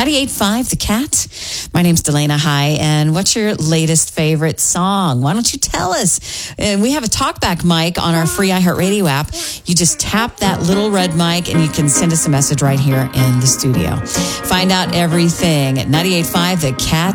98.5 The Cat. My name's Delana. Hi. And what's your latest favorite song? Why don't you tell us? And we have a talkback mic on our free iHeartRadio app. You just tap that little red mic and you can send us a message right here in the studio. Find out everything at 98.5 The Cat.